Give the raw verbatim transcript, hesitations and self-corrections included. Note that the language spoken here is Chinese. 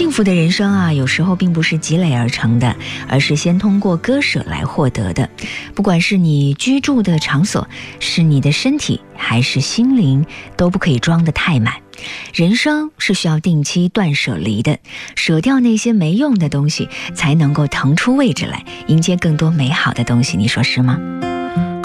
幸福的人生啊，有时候并不是积累而成的，而是先通过割舍来获得的。不管是你居住的场所，是你的身体，还是心灵，都不可以装得太满。人生是需要定期断舍离的，舍掉那些没用的东西，才能够腾出位置来，迎接更多美好的东西，你说是吗？